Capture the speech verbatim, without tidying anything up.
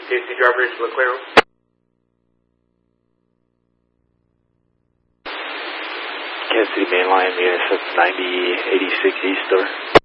Safety driver to the clear room. Kansas City mainline, V S S ninety eighty-six East door.